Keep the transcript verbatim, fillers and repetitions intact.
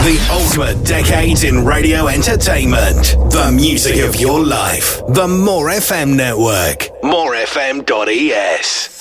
The ultimate decades in radio entertainment. The music of your life. The More F M network. more f m dot e s.